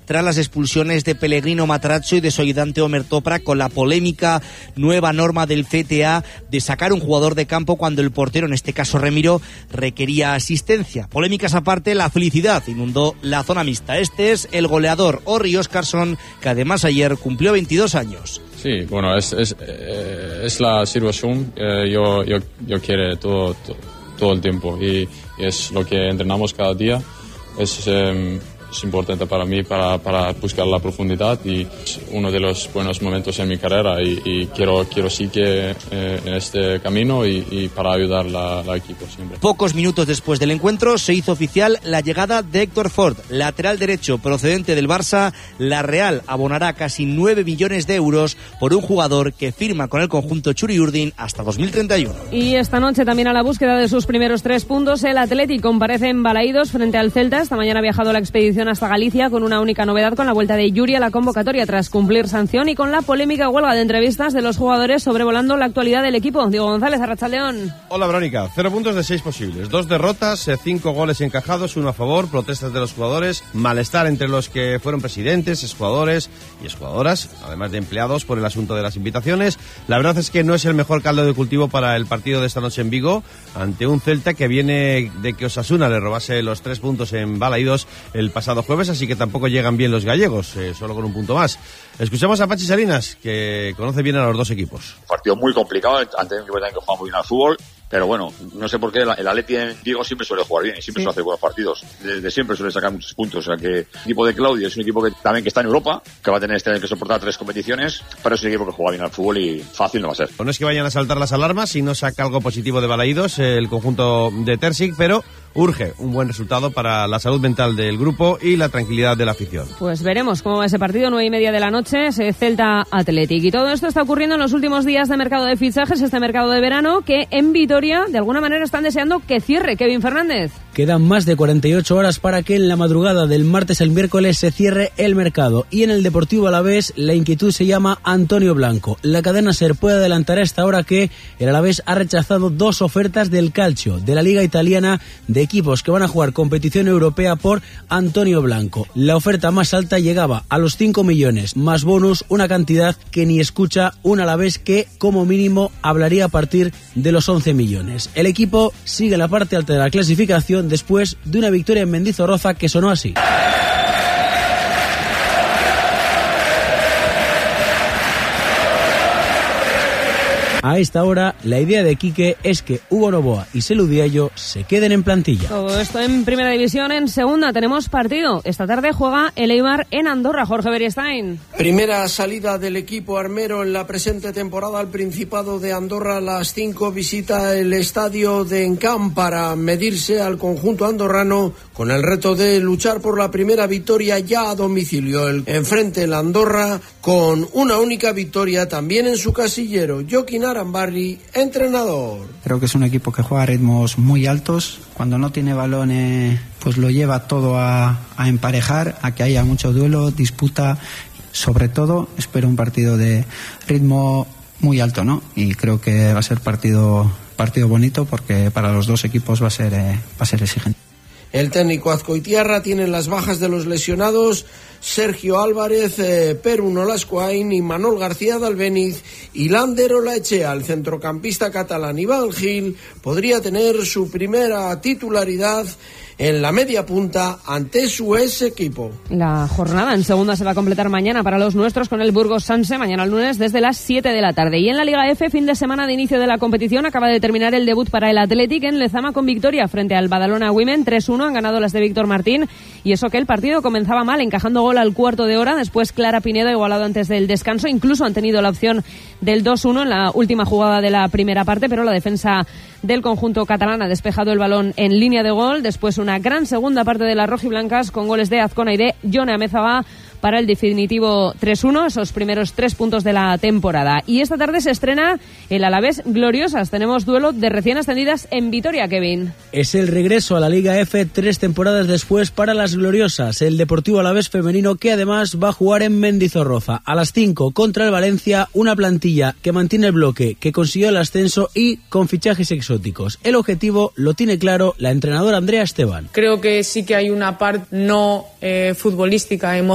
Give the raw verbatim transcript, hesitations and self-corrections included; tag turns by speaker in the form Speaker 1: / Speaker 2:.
Speaker 1: tras las expulsiones de Pellegrino Matarazzo y de Soidante Omer Toprak, con la polémica nueva norma del C T A de sacar un jugador de campo cuando el portero, en este caso Remiro, requería asistencia. Polémicas aparte, la felicidad inundó la zona mixta. Este es el goleador Orri Oscarsson, que además ayer cumplió veintidós años.
Speaker 2: Sí, bueno, es, es, es la situación que yo, yo, yo quiero todo, todo, todo el tiempo y, y es lo que entrenamos cada día. Es, eh, es importante para mí para, para buscar la profundidad y es uno de los buenos momentos en mi carrera y, y quiero, quiero sí que eh, en este camino y, y para ayudar a la equipo siempre.
Speaker 1: Pocos minutos después del encuentro se hizo oficial la llegada de Héctor Ford, lateral derecho procedente del Barça. La Real abonará casi nueve millones de euros por un jugador que firma con el conjunto Txuri-Urdin hasta dos mil treinta y uno.
Speaker 3: Y esta noche también a la búsqueda de sus primeros tres puntos, el Athletic comparece en Balaídos frente al Celta. Esta mañana ha viajado la expedición hasta Galicia con una única novedad, con la vuelta de Yuri a la convocatoria tras cumplir sanción y con la polémica huelga de entrevistas de los jugadores sobrevolando la actualidad del equipo. Diego González, Arratsaldeón.
Speaker 4: Hola Verónica, cero puntos de seis posibles, dos derrotas, cinco goles encajados, uno a favor, protestas de los jugadores, malestar entre los que fueron presidentes, exjugadores y exjugadoras, además de empleados, por el asunto de las invitaciones. La verdad es que no es el mejor caldo de cultivo para el partido de esta noche en Vigo, ante un Celta que viene de que Osasuna le robase los tres puntos en Balaídos el pasado jueves, así que tampoco llegan bien los gallegos, eh, solo con un punto más. Escuchamos a Pachi Salinas, que conoce bien a los dos equipos.
Speaker 5: Partido muy complicado, ante un equipo también que juega muy bien al fútbol, pero bueno, no sé por qué el Atleti en Vigo siempre suele jugar bien y siempre sí. suele hacer buenos partidos. Desde siempre suele sacar muchos puntos, o sea que el equipo de Claudio es un equipo que también que está en Europa, que va a tener este año que soportar tres competiciones, pero es un equipo que juega bien al fútbol y fácil no va a ser.
Speaker 4: No es que vayan a saltar las alarmas si no saca algo positivo de Balaídos el conjunto de Terzic, pero urge un buen resultado para la salud mental del grupo y la tranquilidad de la afición.
Speaker 3: Pues veremos cómo va ese partido, nueve y media de la noche, ese Celta Athletic. Y todo esto está ocurriendo en los últimos días de mercado de fichajes, este mercado de verano, que en Vitoria de alguna manera están deseando que cierre. Kevin Fernández.
Speaker 6: Quedan más de cuarenta y ocho horas para que en la madrugada del martes al miércoles se cierre el mercado. Y en el Deportivo Alavés la inquietud se llama Antonio Blanco. La cadena SER puede adelantar a esta hora que el Alavés ha rechazado dos ofertas del Calcio, de la Liga Italiana, de equipos que van a jugar competición europea por Antonio Blanco. La oferta más alta llegaba a los cinco millones, más bonus, una cantidad que ni escucha un Alavés que como mínimo hablaría a partir de los once millones. El equipo sigue la parte alta de la clasificación después de una victoria en Mendizorroza que sonó así. A esta hora, la idea de Quique es que Hugo Novoa y Selu Diallo se queden en plantilla.
Speaker 3: Todo esto en Primera División. En Segunda tenemos partido. Esta tarde juega el Eibar en Andorra. Jorge Beristain.
Speaker 7: Primera salida del equipo armero en la presente temporada al Principado de Andorra. A las cinco visita el estadio de Encamp para medirse al conjunto andorrano con el reto de luchar por la primera victoria ya a domicilio. El enfrente el Andorra con una única victoria también en su casillero. Joaquín Arambarri, entrenador.
Speaker 8: Creo que es un equipo que juega a ritmos muy altos. Cuando no tiene balones, pues lo lleva todo a, a emparejar, a que haya mucho duelo, disputa. Sobre todo, espero un partido de ritmo muy alto, ¿no? Y creo que va a ser partido partido bonito porque para los dos equipos va a ser eh, va a ser exigente.
Speaker 7: El técnico Azcoitiarra tiene las bajas de los lesionados Sergio Álvarez, eh, Peru Nolascoain y Manol García de Albéniz, y Lander Olaechea. El centrocampista catalán Iván Gil podría tener su primera titularidad en la media punta ante su ex equipo.
Speaker 3: La jornada en segunda se va a completar mañana para los nuestros con el Burgos Sanse, mañana lunes desde las siete de la tarde. Y en la Liga F, fin de semana de inicio de la competición, acaba de terminar el debut para el Athletic en Lezama con victoria frente al Badalona Women. tres uno han ganado las de Víctor Martín, y eso que el partido comenzaba mal, encajando gol al cuarto de hora. Después Clara Pinedo igualado antes del descanso. Incluso han tenido la opción del dos uno en la última jugada de la primera parte, pero la defensa del conjunto catalán ha despejado el balón en línea de gol. Después una gran segunda parte de las rojiblancas con goles de Azcona y de Jone Amezaga para el definitivo tres uno, esos primeros tres puntos de la temporada. Y esta tarde se estrena el Alavés Gloriosas. Tenemos duelo de recién ascendidas en Vitoria, Kevin.
Speaker 6: Es el regreso a la Liga F tres temporadas después para las Gloriosas, el Deportivo Alavés femenino, que además va a jugar en Mendizorroza a las cinco contra el Valencia, una plantilla que mantiene el bloque, que consiguió el ascenso y con fichajes exóticos. El objetivo lo tiene claro la entrenadora Andrea Esteban.
Speaker 9: Creo que sí que hay una parte no eh, futbolística, emocional,